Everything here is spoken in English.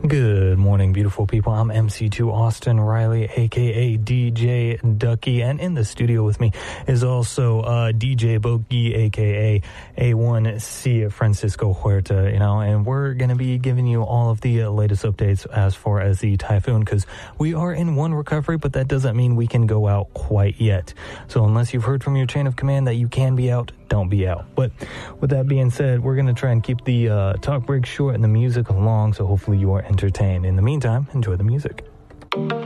Good morning, beautiful people. I'm MC2 Austin Riley, a.k.a. DJ Ducky, and in the studio with me is also DJ Bogey, a.k.a. A1C Francisco Huerta, and we're going to be giving you all of the latest updates as far as the typhoon, because we are in one recovery, but that doesn't mean we can go out quite yet. So unless you've heard from your chain of command that you can be out, don't be out. But with that being said, we're going to try and keep the talk break short and the music long, so hopefully you are entertained. In the meantime, enjoy the music.